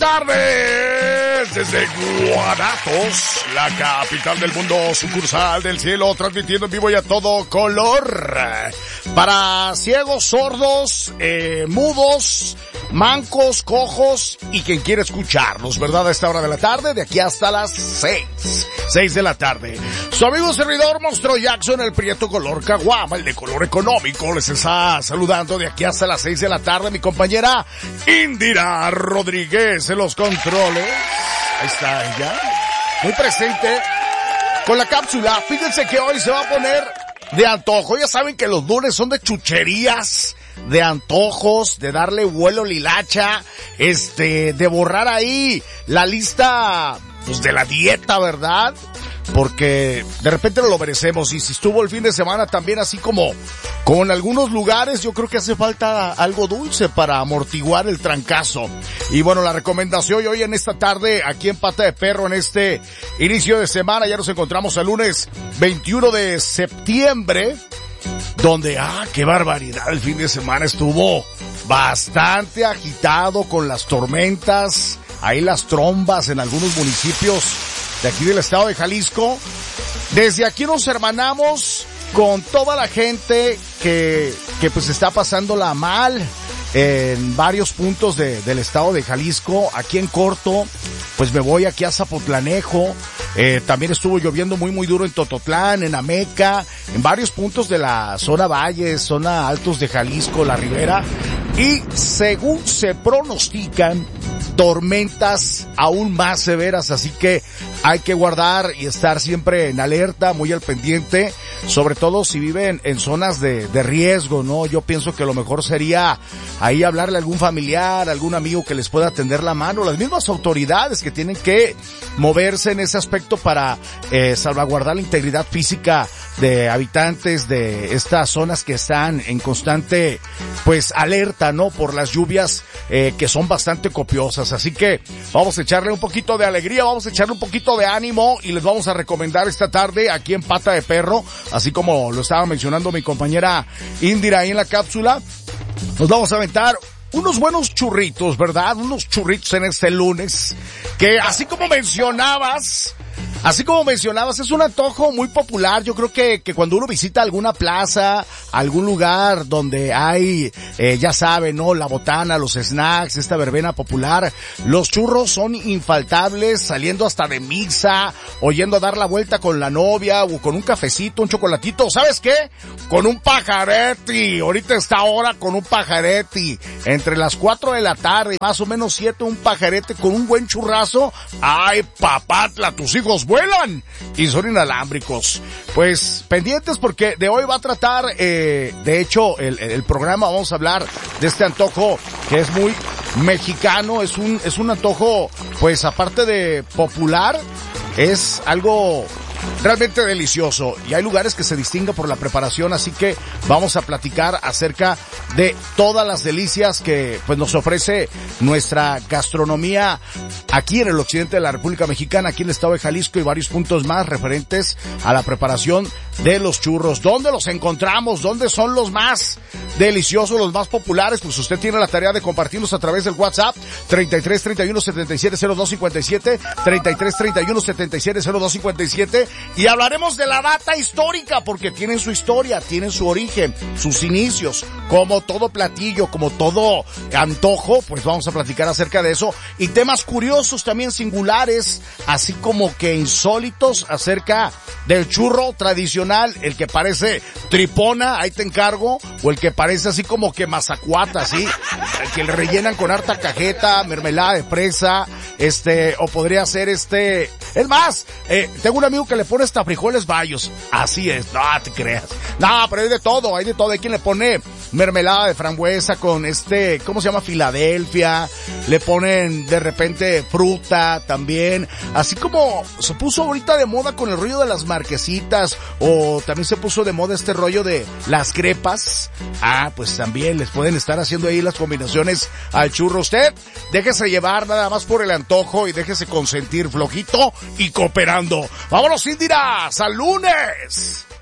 tardes desde Guanatos, la capital del mundo, sucursal del cielo, transmitiendo en vivo y a todo color para ciegos, sordos, mudos, mancos, cojos y quien quiere escucharnos, ¿verdad? A esta hora de la tarde, de aquí hasta las 6 de la tarde. Su amigo servidor Monstruo Jackson, el prieto color caguama, el de color económico, les está saludando de aquí hasta las 6 de la tarde. Mi compañera Indira Rodríguez en los controles. Ahí está ella, muy presente con la cápsula. Fíjense que hoy se va a poner de antojo. Ya saben que los lunes son de chucherías, de antojos, de darle vuelo lilacha, de borrar ahí la lista, pues, de la dieta, ¿verdad? Porque de repente lo merecemos, y si estuvo el fin de semana también así como en algunos lugares, yo creo que hace falta algo dulce para amortiguar el trancazo. Y bueno, la recomendación hoy en esta tarde, aquí en Pata de Perro, en este inicio de semana, ya nos encontramos el lunes 21 de septiembre, donde, qué barbaridad, el fin de semana estuvo bastante agitado con las tormentas, ahí las trombas en algunos municipios de aquí del estado de Jalisco. Desde aquí nos hermanamos con toda la gente que pues está pasándola mal en varios puntos del estado de Jalisco. Aquí en corto, pues me voy aquí a Zapotlanejo. También estuvo lloviendo muy duro en Tototlán, en Ameca, en varios puntos de la zona Valles, zona Altos de Jalisco, la Ribera. Y según se pronostican, tormentas aún más severas, así que hay que guardar y estar siempre en alerta, muy al pendiente, sobre todo si viven en zonas de riesgo, ¿no? Yo pienso que lo mejor sería ahí hablarle a algún familiar, algún amigo que les pueda tender la mano, las mismas autoridades que tienen que moverse en ese aspecto para salvaguardar la integridad física de habitantes de estas zonas que están en constante, pues, alerta, ¿no? Por las lluvias que son bastante copiosas. Así que vamos a echarle un poquito de alegría, vamos a echarle un poquito de ánimo y les vamos a recomendar esta tarde aquí en Pata de Perro, así como lo estaba mencionando mi compañera Indira ahí en la cápsula, nos vamos a aventar unos buenos churritos, ¿verdad? Unos churritos en este lunes, que así como mencionabas, es un antojo muy popular. Yo creo que cuando uno visita alguna plaza, algún lugar donde hay, ya saben, ¿no? La botana, los snacks, esta verbena popular, los churros son infaltables, saliendo hasta de misa, o yendo a dar la vuelta con la novia, o con un cafecito, un chocolatito, ¿sabes qué? Con un pajareti, ahorita esta hora con un pajareti, entre las 4 de la tarde, más o menos 7, un pajarete con un buen churrazo. ¡Ay, papatla, tus hijos vuelan! Y son inalámbricos. Pues pendientes porque de hoy va a tratar, de hecho, el programa, vamos a hablar de este antojo que es muy mexicano, es un antojo, pues aparte de popular, es algo realmente delicioso, y hay lugares que se distinguen por la preparación, así que vamos a platicar acerca de todas las delicias que pues nos ofrece nuestra gastronomía aquí en el occidente de la República Mexicana, aquí en el estado de Jalisco, y varios puntos más referentes a la preparación de los churros. ¿Dónde los encontramos? ¿Dónde son los más deliciosos, los más populares? Pues usted tiene la tarea de compartirlos a través del WhatsApp 33 31 77 02 57, 33 31 77 02 57, y hablaremos de la data histórica, porque tienen su historia, tienen su origen, sus inicios, como todo platillo, como todo antojo. Pues vamos a platicar acerca de eso, y temas curiosos también, singulares, así como que insólitos, acerca del churro tradicional, el que parece tripona, ahí te encargo, o el que parece así como que mazacuata, ¿sí? El que le rellenan con harta cajeta, mermelada de fresa, o podría ser es más, tengo un amigo que le pone hasta frijoles bayos. Así es, no te creas. No, pero hay de todo. Hay quien le pone mermelada de frambuesa con ¿cómo se llama? Filadelfia. Le ponen de repente fruta también. Así como se puso ahorita de moda con el rollo de las marquesitas, o también se puso de moda este rollo de las crepas. Pues también les pueden estar haciendo ahí las combinaciones al churro. Usted déjese llevar nada más por el antojo y déjese consentir flojito y cooperando. ¡Vámonos, Indira! ¡Al lunes!